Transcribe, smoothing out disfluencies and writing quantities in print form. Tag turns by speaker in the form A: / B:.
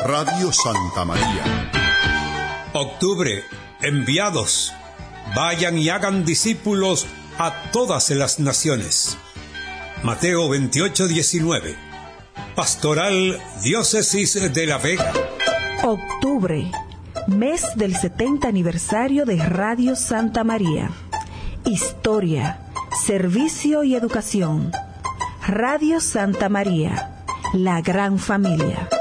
A: Radio Santa María.
B: Octubre, enviados. Vayan y hagan discípulos a todas las naciones. Mateo 28:19. Pastoral Diócesis de La Vega.
C: Octubre, mes del 70 aniversario de Radio Santa María. Historia, servicio y educación. Radio Santa María, la gran familia.